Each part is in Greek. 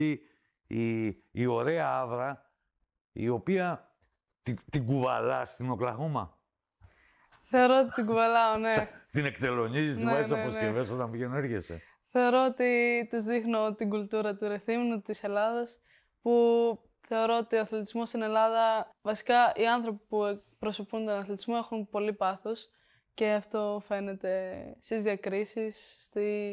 η ωραία άβρα, η οποία την κουβαλά στην Οκλαχώμα. Θεωρώ ότι την κουβαλάω, ναι. Την εκτελονίζεις, την βάζεις αποσκευές όταν πηγαίνω έρχεσαι. Θεωρώ ότι τους δείχνω την κουλτούρα του Ρεθύμνου, της Ελλάδας, που θεωρώ ότι ο αθλητισμός στην Ελλάδα, βασικά οι άνθρωποι που εκπροσωπούν τον αθλητισμό έχουν πολύ πάθος και αυτό φαίνεται στις διακρίσεις,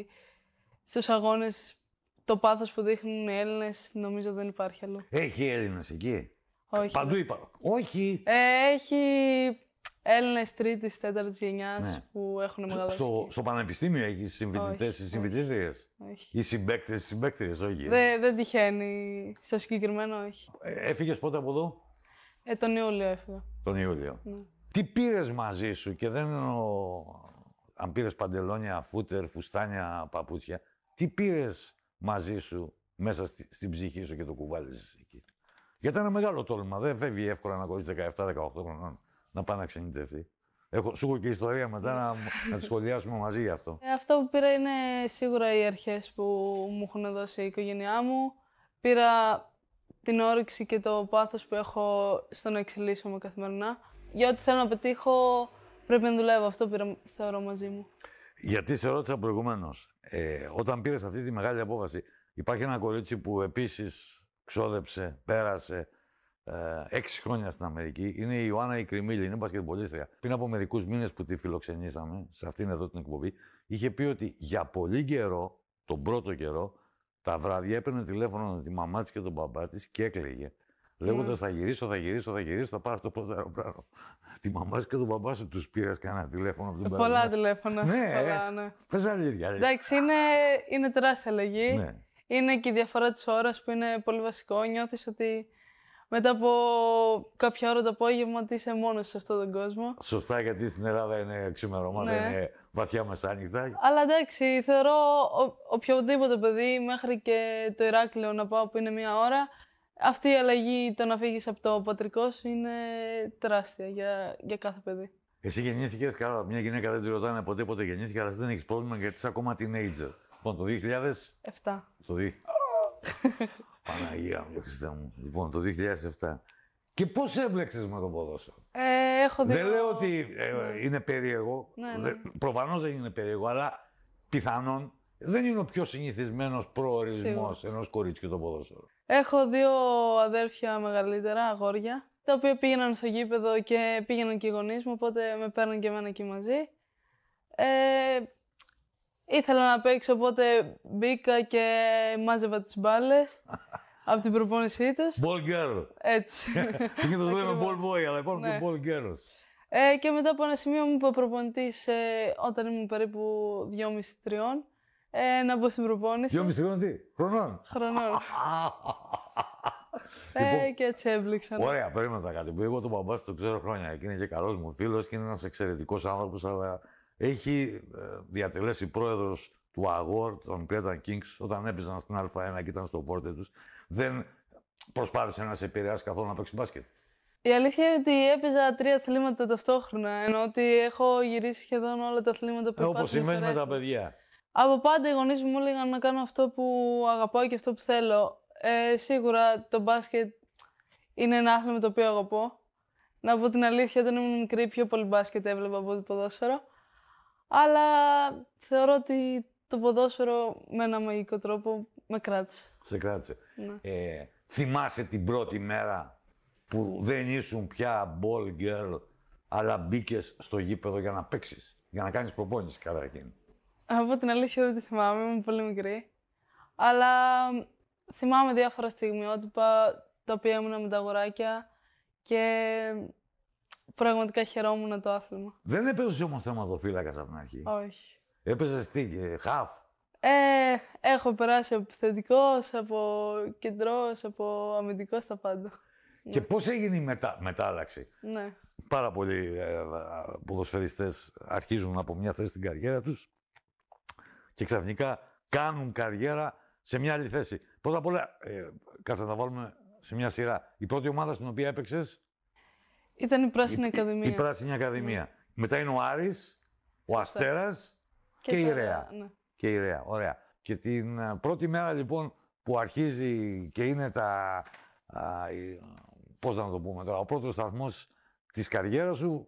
στους αγώνες. Το πάθος που δείχνουν οι Έλληνες νομίζω δεν υπάρχει αλλού. Έχει Έλληνες εκεί? Όχι. Παντού είπα. Όχι. Έχει Έλληνες τρίτης, τέταρτης γενιάς που έχουν μεγαλώσει. Στο πανεπιστήμιο έχει συμφοιτητές ή συμφοιτήτριες? Όχι. Ή συμπαίκτες ή συμπαίκτριες, όχι. Δεν τυχαίνει. Στο συγκεκριμένο όχι. Έφυγες πότε από εδώ? Τον Ιούλιο έφυγα. Τον Ιούλιο. Ναι. Τι πήρες μαζί σου, και δεν εννοώ αν πήρες παντελόνια, φούτερ, φουστάνια, παπούτσια. Τι πήρες μαζί σου μέσα στην ψυχή σου και το κουβάλιζες εκεί? Γιατί ήταν ένα μεγάλο τόλμα. Δεν φεύγει εύκολα ένα κορίτσι 17-18 χρονών να πάει να ξενιτευτεί. Σου έχω και ιστορία μετά να τη σχολιάσουμε μαζί γι' αυτό. Αυτό που πήρα είναι σίγουρα οι αρχές που μου έχουν δώσει η οικογένειά μου. Πήρα την όρεξη και το πάθος που έχω στο να εξελίσσομαι καθημερινά. Για ό,τι θέλω να πετύχω πρέπει να δουλεύω. Αυτό πήρα, θεωρώ, μαζί μου. Γιατί σε ρώτησα προηγουμένως, όταν πήρες αυτή τη μεγάλη απόφαση, υπάρχει ένα κορίτσι που επίσης ξόδεψε, πέρασε 6 χρόνια στην Αμερική. Είναι η Ιωάννα η Κριμίλη, είναι μπασκετμπολίστρια. Πριν από μερικούς μήνες που τη φιλοξενήσαμε σε αυτήν εδώ την εκπομπή, είχε πει ότι για πολύ καιρό, τον πρώτο καιρό, τα βράδια έπαιρνε τηλέφωνο τη μαμά της και τον μπαμπά της και έκλαιγε. Λέγοντας θα γυρίσω, θα πάρω το πρώτο αεροπλάνο. Τη μαμά και τον μπαμπά σου τους πήρες κανένα τηλέφωνο από τον Πολλά παράδειγμα? τηλέφωνα. Ναι, πολλά, ναι. Πες αλήθεια. Εντάξει, είναι τεράστια αλλαγή. Ναι. Είναι και η διαφορά της ώρας που είναι πολύ βασικό. Νιώθεις ότι μετά από κάποια ώρα το απόγευμα ότι είσαι μόνος σε αυτόν τον κόσμο. Σωστά, γιατί στην Ελλάδα είναι ξημερώματα, είναι βαθιά μεσάνυχτα. Αλλά εντάξει, θεωρώ οποιοδήποτε παιδί, μέχρι και το Ηράκλειο να πάω που είναι 1 ώρα, αυτή η αλλαγή, το να φύγεις από το πατρικό σου, είναι τεράστια για κάθε παιδί. Εσύ γεννήθηκες, καλά, μια γυναίκα δεν τη ρωτάνε πότε γεννήθηκε, αλλά δεν έχεις πρόβλημα γιατί είσαι ακόμα teenager. Λοιπόν, το 2007. Παναγία μου, Χριστέ μου. Λοιπόν, το 2007. Και πώς έμπλεξες με το ποδόσφαιρο? Δεν λέω ότι είναι περίεργο. Ναι. Προφανώς δεν είναι περίεργο, αλλά πιθανόν δεν είναι ο πιο συνηθισμένος προορισμός ενός κορίτσιου το ποδόσφαιρο. Έχω 2 αδέρφια μεγαλύτερα, αγόρια, τα οποία πήγαιναν στο γήπεδο και πήγαιναν και οι γονείς μου, οπότε με παίρναν και εμένα εκεί μαζί. Ήθελα να παίξω, οπότε μπήκα και μάζευα τις μπάλες από την προπόνησή τους. Ball girl. Έτσι. Συνήθως λέμε ball boy, αλλά υπάρχουν και ball girls. Και μετά από ένα σημείο μου είπε ο προπονητής, όταν ήμουν περίπου 2,5-3, να μπω στην προπόνηση. 2,5-3 τι, χρονών? Χρονών. Και έτσι έμπληξα. Ωραία, περίμενα κάτι που εγώ τον μπαμπά σου το ξέρω χρόνια και είναι και καλός μου φίλος και είναι ένας εξαιρετικός άνθρωπος, αλλά έχει διατελέσει πρόεδρος του ΑΓΟΡ των Cretan Kings όταν έπαιζαν στην Α1 και ήταν στο πόρτε τους. Δεν προσπάθησε να σε επηρεάσει καθόλου να παίξει μπάσκετ? Η αλήθεια είναι ότι έπαιζα 3 αθλήματα ταυτόχρονα, ενώ ότι έχω γυρίσει σχεδόν όλα τα αθλήματα που υπάρχουν. Όπως σημαίνει με τα παιδιά. Από πάντα οι γονείς μου έλεγαν να κάνω αυτό που αγαπάω και αυτό που θέλω. Σίγουρα το μπάσκετ είναι ένα άθλημα το οποίο αγαπώ. Να πω την αλήθεια, όταν ήμουν μικρή πιο πολύ μπάσκετ έβλεπα από το ποδόσφαιρο. Αλλά θεωρώ ότι το ποδόσφαιρο με ένα μαγικό τρόπο με κράτησε. Σε κράτησε. Ναι. Θυμάσαι την πρώτη μέρα που δεν ήσουν πια ball girl, αλλά μπήκες στο γήπεδο για να παίξεις, για να κάνεις προπόνηση καταρχήν? Να πω την αλήθεια, δεν τη θυμάμαι, ήμουν πολύ μικρή. Αλλά θυμάμαι διάφορα στιγμιότυπα τα οποία ήμουνα με τα αγοράκια και πραγματικά χαιρόμουν το άθλημα. Δεν έπαιζες όμως θεματοφύλακας από την αρχή? Όχι. Έπαιζες τι, χαφ? Έχω περάσει από επιθετικός, από κεντρός, από αμυντικός, τα πάντα. Και πώς έγινε η μετάλλαξη? Ναι. Πάρα πολλοί ποδοσφαιριστές αρχίζουν από μια θέση στην καριέρα τους και ξαφνικά κάνουν καριέρα σε μια άλλη θέση. Πρώτα απ' όλα, κάτσε να τα βάλουμε σε μια σειρά. Η πρώτη ομάδα στην οποία έπαιξες? Ήταν η Πράσινη Ακαδημία. Η Πράσινη Ακαδημία. Μετά είναι ο Άρης, ο Αστέρας και η Ρέα. Ναι. Και η Ρέα, ωραία. Και την πρώτη μέρα λοιπόν που αρχίζει και είναι πώς να το πούμε τώρα, ο πρώτος σταθμός της καριέρας σου,